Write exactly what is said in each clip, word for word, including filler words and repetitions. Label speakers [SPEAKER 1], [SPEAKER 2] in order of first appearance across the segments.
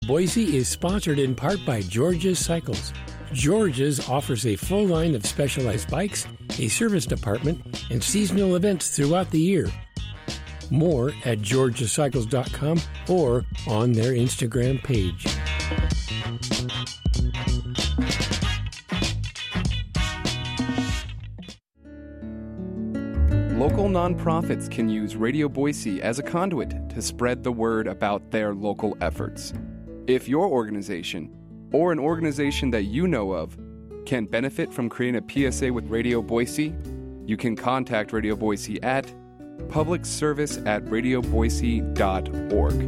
[SPEAKER 1] Boise is sponsored in part by George's Cycles. George's offers a full line of specialized bikes, a service department, and seasonal events throughout the year. More at georges cycles dot com or on their Instagram page.
[SPEAKER 2] Local nonprofits can use Radio Boise as a conduit to spread the word about their local efforts. If your organization, or an organization that you know of, can benefit from creating a P S A with Radio Boise, you can contact Radio Boise at public service at radio boise dot org.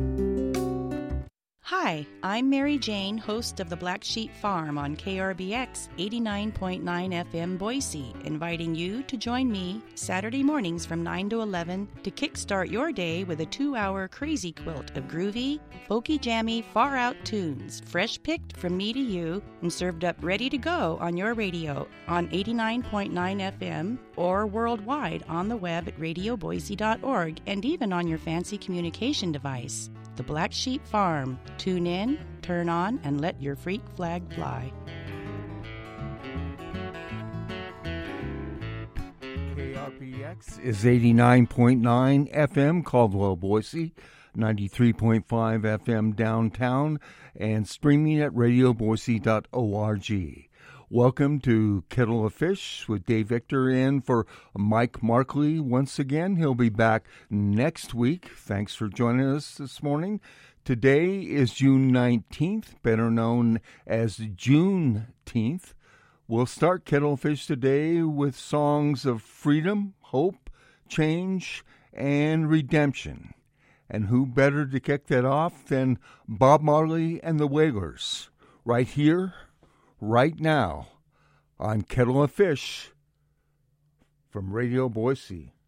[SPEAKER 3] Hi, I'm Mary Jane, host of the Black Sheep Farm on K R B X eighty-nine point nine F M Boise, inviting you to join me Saturday mornings from nine to eleven to kickstart your day with a two-hour crazy quilt of groovy, folky jammy, far-out tunes, fresh picked from me to you and served up ready to go on your radio on eighty-nine point nine F M or worldwide on the web at radio boise dot org and even on your fancy communication device. The Black Sheep Farm. Tune in, turn on, and let your freak flag fly.
[SPEAKER 4] K R B X is eighty-nine point nine F M Caldwell, Boise, ninety-three point five F M downtown, and streaming at radio boise dot org. Welcome to Kettle of Fish with Dave Victor in for Mike Markley once again. He'll be back next week. Thanks for joining us this morning. Today is June nineteenth, better known as Juneteenth. We'll start Kettle of Fish today with songs of freedom, hope, change, and redemption. And who better to kick that off than Bob Marley and the Wailers, right here, right now, on Kettle of Fish from Radio Boise.